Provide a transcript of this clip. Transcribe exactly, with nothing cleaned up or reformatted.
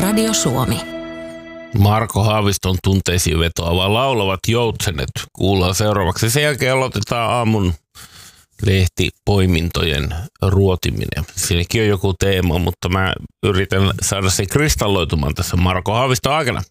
Radio Suomi. Marko Haaviston tunteisiin vetoava Laulavat joutsenet kuullaan seuraavaksi. Sen jälkeen aloitetaan aamun lehtipoimintojen ruotiminen. Siinäkin on joku teema, mutta mä yritän saada sen kristalloitumaan tässä Marko Haaviston aikana.